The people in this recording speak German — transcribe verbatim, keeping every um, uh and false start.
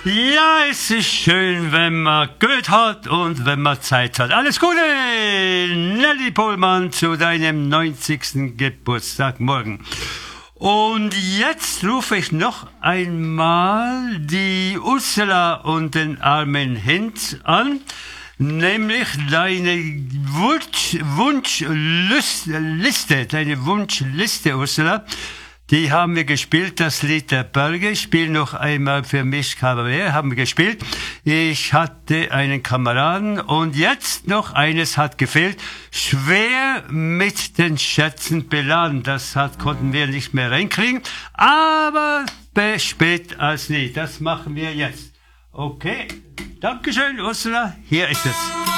Ja, es ist schön, wenn man Geld hat und wenn man Zeit hat. Alles Gute, Nelly Pohlmann, zu deinem neunzigsten Geburtstag morgen. Und jetzt rufe ich noch einmal die Ursula und den armen Hinz an, nämlich deine Wunsch, Wunschliste, deine Wunschliste, Ursula. Die haben wir gespielt, das Lied der Berge. Ich spiele noch einmal für mich Kabarett, haben wir gespielt. Ich hatte einen Kameraden und jetzt noch eines hat gefehlt. Schwer mit den Schätzen beladen. Das hat, konnten wir nicht mehr reinkriegen. Aber spät als nie. Das machen wir jetzt. Okay. Dankeschön, Ursula. Hier ist es.